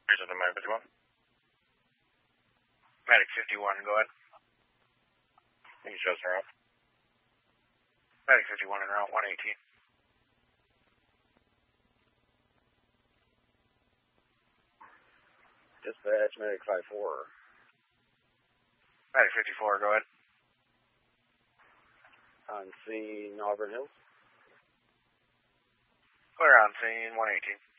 Here's the Medic 51. Medic 51, go ahead. You shows her up. Medic 51 en route 118. Dispatch, Medic 54. Medic 54, go ahead. On scene, Auburn Hills. Clear on scene 118.